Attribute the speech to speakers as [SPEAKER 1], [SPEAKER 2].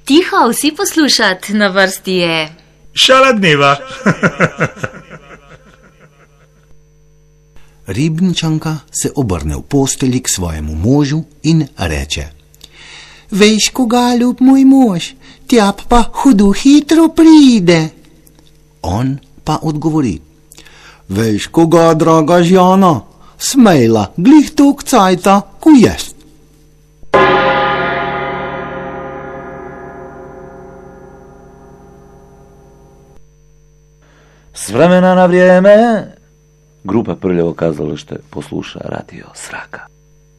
[SPEAKER 1] Tiho, vsi poslušat, na vrsti je
[SPEAKER 2] Šala dneva.
[SPEAKER 3] Ribničanka se obrne v postelji k svojemu možu in reče: Veš, koga, ljub moj mož, tjap pa hudo hitro pride. On pa odgovori: Veš, koga, draga žena, smejla, glih tok cajta, ko jest.
[SPEAKER 4] S vremena na vrijeme Grupa Prljavo kazalište posluša Radio Sraka.